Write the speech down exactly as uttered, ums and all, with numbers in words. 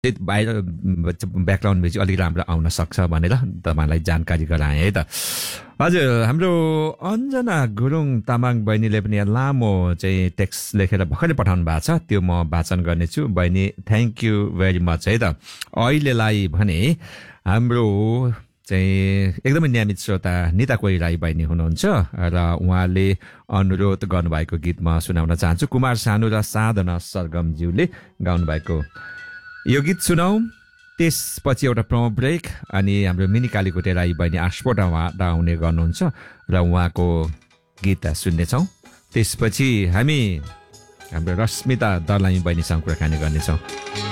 बाहिर ब्याकग्राउन्ड चाहिँ अलिक राम्रो आउन सक्छ भनेर तपाईँलाई जानकारी गराएँ है त हजुर हाम्रो अञ्जना गुरुङ तामाङ बहिनीले पनि लामो चाहिँ टेक्स्ट लेखेर भर्खरै पठाउनु भएको छ त्यो म वाचन गर्नेछु बहिनी थ्याङ्क यू भेरी मच है त अहिलेलाई भने हाम्रो चाहिँ एकदमै नियमित श्रोता निता कोइराई बहिनी हुनुहुन्छ र उहाँले अनुरोध गर्नुभएको गीत म सुनाउन चाहन्छु कुमार सानु र साधना सरगमज्यूले गाउनुभएको यो गीत सुनाऊ त्यसपछि एउटा प्रोमो ब्रेक अनि हाम्रो मिनी कालीकोटे राई बहिनी आस्पोटा आउने गर्नुहुन्छ र उहाँको गीत सुन्नेछौँ त्यसपछि हामी हाम्रो रश्मिता दर्लामी बहिनीसँग कुराकानी गर्नेछौँ